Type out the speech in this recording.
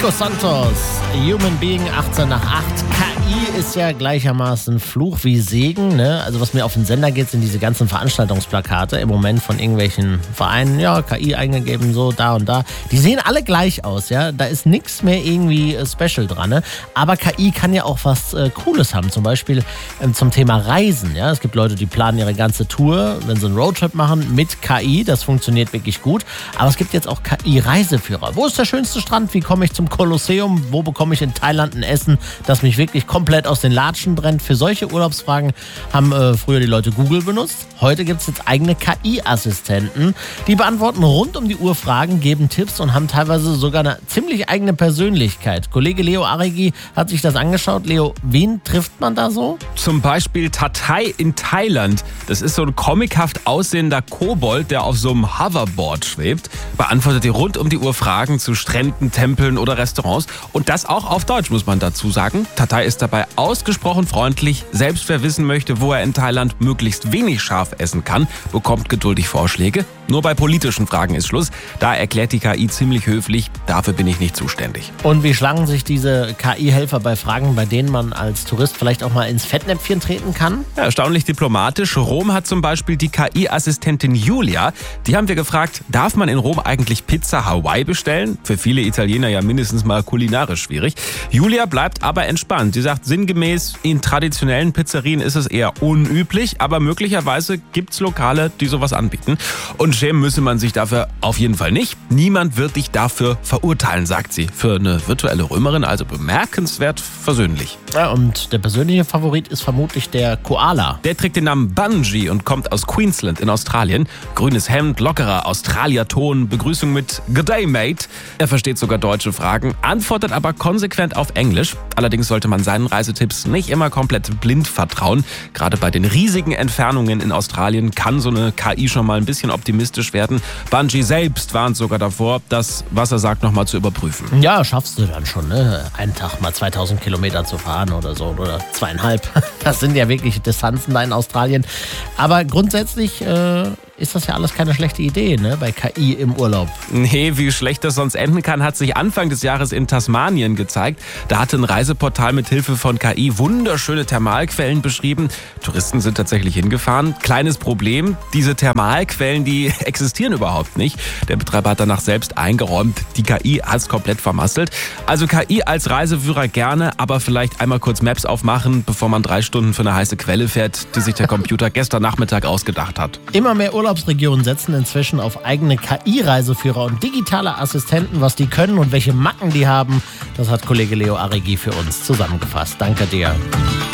Nico Santos, Human Being, 18 nach 8. KI ist ja gleichermaßen Fluch wie Segen, ne? Also was mir auf den Sender geht, sind diese ganzen Veranstaltungsplakate im Moment von irgendwelchen Vereinen, ja, KI eingegeben, so, da und da. Die sehen alle gleich aus, ja? Da ist nichts mehr irgendwie special dran, ne? Aber KI kann ja auch was Cooles haben, zum Beispiel zum Thema Reisen, ja? Es gibt Leute, die planen ihre ganze Tour, wenn sie einen Roadtrip machen, mit KI, das funktioniert wirklich gut. Aber es gibt jetzt auch KI-Reiseführer. Wo ist der schönste Strand? Wie komme ich zum Kolosseum? Wo bekomme ich in Thailand ein Essen, das mich wirklich komplett aus den Latschen brennt? Für solche Urlaubsfragen haben früher die Leute Google benutzt. Heute gibt es jetzt eigene KI-Assistenten. Die beantworten rund um die Uhr Fragen, geben Tipps und haben teilweise sogar eine ziemlich eigene Persönlichkeit. Kollege Leo Arigi hat sich das angeschaut. Leo, wen trifft man da so? Zum Beispiel Tatai in Thailand. Das ist so ein comichaft aussehender Kobold, der auf so einem Hoverboard schwebt. Beantwortet die rund um die Uhr Fragen zu Stränden, Tempeln oder Restaurants. Und das auch auf Deutsch, muss man dazu sagen. Tatai ist dabei ausgesprochen freundlich. Selbst wer wissen möchte, wo er in Thailand möglichst wenig scharf essen kann, bekommt geduldig Vorschläge. Nur bei politischen Fragen ist Schluss. Da erklärt die KI ziemlich höflich, dafür bin ich nicht zuständig. Und wie schlagen sich diese KI-Helfer bei Fragen, bei denen man als Tourist vielleicht auch mal ins Fettnäpfchen treten kann? Ja, erstaunlich diplomatisch. Rom hat zum Beispiel die KI-Assistentin Julia. Die haben wir gefragt, darf man in Rom eigentlich Pizza Hawaii bestellen? Für viele Italiener ja mindestens mal kulinarisch schwierig. Julia bleibt aber entspannt. Sie sagt sinngemäß, in traditionellen Pizzerien ist es eher unüblich, aber möglicherweise gibt es Lokale, die sowas anbieten. Und schämen müsse man sich dafür auf jeden Fall nicht. Niemand wird dich dafür verurteilen, sagt sie. Für eine virtuelle Römerin also bemerkenswert versöhnlich. Ja, und der persönliche Favorit ist vermutlich der Koala. Der trägt den Namen Bungie und kommt aus Queensland in Australien. Grünes Hemd, lockerer Australierton, Begrüßung mit Good Day, Mate. Er versteht sogar deutsche Fragen, antwortet aber konsequent auf Englisch. Allerdings sollte man seinen Reisetipps nicht immer komplett blind vertrauen. Gerade bei den riesigen Entfernungen in Australien kann so eine KI schon mal ein bisschen optimistisch werden. Bungie selbst warnt sogar davor, das, was er sagt, nochmal zu überprüfen. Ja, schaffst du dann schon, ne? Einen Tag mal 2000 Kilometer zu fahren oder so, oder 2,5. Das sind ja wirklich Distanzen da in Australien. Aber grundsätzlich ist das ja alles keine schlechte Idee, ne, bei KI im Urlaub. Nee, wie schlecht das sonst enden kann, hat sich Anfang des Jahres in Tasmanien gezeigt. Da hatte ein Reiseportal mit Hilfe von KI wunderschöne Thermalquellen beschrieben. Touristen sind tatsächlich hingefahren. Kleines Problem, diese Thermalquellen, die existieren überhaupt nicht. Der Betreiber hat danach selbst eingeräumt, die KI hat es komplett vermasselt. Also KI als Reiseführer gerne, aber vielleicht einmal kurz Maps aufmachen, bevor man 3 Stunden für eine heiße Quelle fährt, die sich der Computer gestern Nachmittag ausgedacht hat. Immer mehr Urlaubsregionen setzen inzwischen auf eigene KI-Reiseführer und digitale Assistenten. Was die können und welche Macken die haben, das hat Kollege Leo Arigi für uns zusammengefasst. Danke dir.